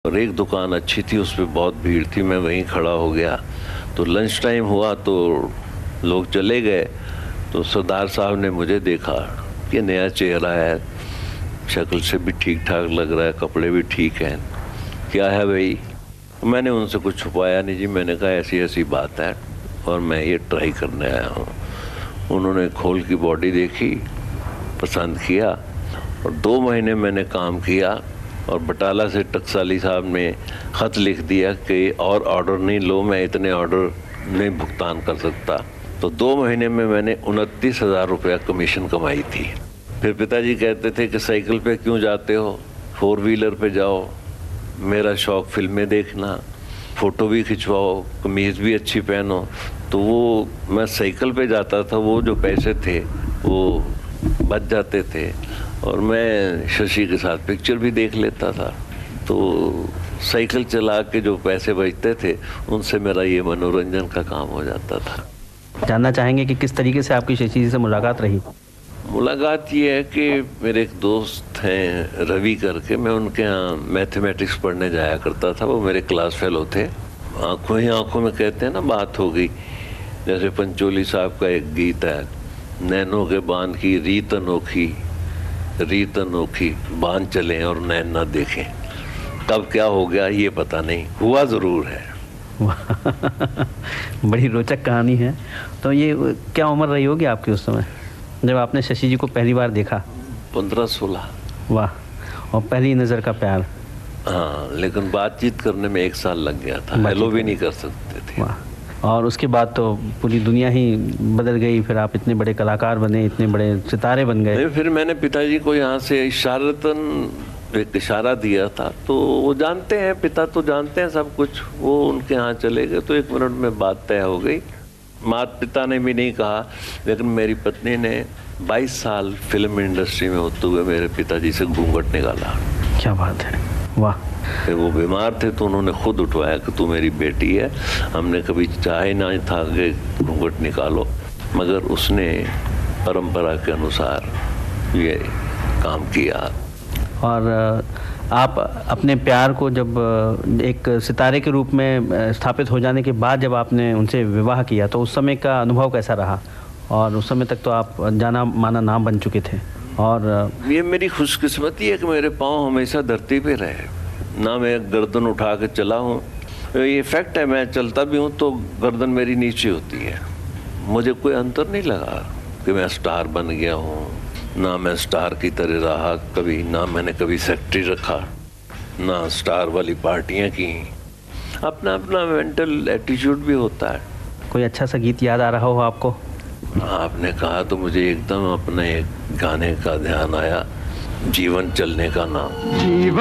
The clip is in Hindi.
और एक दुकान अच्छी थी, उस पर बहुत भीड़ थी, मैं वहीं खड़ा हो गया। तो लंच टाइम हुआ तो लोग चले गए, तो सरदार साहब ने मुझे देखा कि नया चेहरा है, शक्ल से भी ठीक ठाक लग रहा है, कपड़े भी ठीक हैं, क्या है भाई। मैंने उनसे कुछ छुपाया नहीं जी, मैंने कहा ऐसी ऐसी बात है और मैं ये ट्राई करने आया हूँ। उन्होंने खोल की बॉडी देखी, पसंद किया और 2 महीने मैंने काम किया और बटाला से टकसाली साहब ने ख़त लिख दिया कि और ऑर्डर नहीं लो, मैं इतने ऑर्डर नहीं भुगतान कर सकता। तो 2 महीने में मैंने 29,000 रुपया कमीशन कमाई थी। फिर पिताजी कहते थे कि साइकिल पे क्यों जाते हो, 4 व्हीलर पे जाओ, मेरा शौक़ फिल्में देखना, फ़ोटो भी खिंचवाओ, कमीज़ भी अच्छी पहनो। तो वो मैं साइकिल पे जाता था, वो जो पैसे थे वो बच जाते थे और मैं शशि के साथ पिक्चर भी देख लेता था। तो साइकिल चला के जो पैसे बचते थे उनसे मेरा ये मनोरंजन का काम हो जाता था। जानना चाहेंगे कि किस तरीके से आपकी शशि जी से मुलाकात रही? मुलाकात ये है कि मेरे एक दोस्त हैं रवि करके, मैं उनके यहाँ मैथमेटिक्स पढ़ने जाया करता था, वो मेरे क्लास फेलो थे। आँखों ही आँखों में कहते हैं ना, बात हो गई। जैसे पंचोली साहब का एक गीत है, नैनों के बांध की रीत अनोखी, बांध चलें और नैन ना देखें। कब क्या हो गया ये पता नहीं, हुआ ज़रूर है। बड़ी रोचक कहानी है। तो ये क्या उम्र रही होगी आपकी उस समय जब आपने शशि जी को पहली बार देखा? 15-16। वाह, और पहली नज़र का प्यार। हाँ, लेकिन बातचीत करने में 1 साल लग गया था, हेलो भी नहीं कर सकते थे। वाह, और उसके बाद तो पूरी दुनिया ही बदल गई, फिर आप इतने बड़े कलाकार बने, इतने बड़े सितारे बन गए। फिर मैंने पिताजी को यहाँ से इशारतन एक इशारा दिया था, तो वो जानते हैं, पिता तो जानते हैं सब कुछ। वो उनके यहाँ चले गए तो 1 मिनट में बात तय हो गई। माता पिता ने भी नहीं कहा, लेकिन मेरी पत्नी ने 22 साल फिल्म इंडस्ट्री में होते हुए मेरे पिताजी से घूंघट निकाला। क्या बात है, वाह। फिर वो बीमार थे तो उन्होंने खुद उठवाया कि तू मेरी बेटी है। हमने कभी चाहे ना था कि घूंघट निकालो, मगर उसने परंपरा के अनुसार ये काम किया। और आप अपने प्यार को जब एक सितारे के रूप में स्थापित हो जाने के बाद जब आपने उनसे विवाह किया तो उस समय का अनुभव कैसा रहा? और उस समय तक तो आप जाना माना नाम बन चुके थे। और ये मेरी खुशकिस्मती है कि मेरे पाँव हमेशा धरती पे रहे, ना मैं गर्दन उठा के चला हूँ। ये फैक्ट है, मैं चलता भी हूँ तो गर्दन मेरी नीचे होती है। मुझे कोई अंतर नहीं लगा कि मैं स्टार बन गया हूँ, ना मैं स्टार की तरह रहा कभी, ना मैंने कभी सेक्रेटरी रखा, ना स्टार वाली पार्टियाँ की। अपना अपना मेंटल एटीट्यूड भी होता है। कोई अच्छा सा गीत याद आ रहा हो आपको? आपने कहा तो मुझे एकदम अपने एक गाने का ध्यान आया, जीवन चलने का नाम।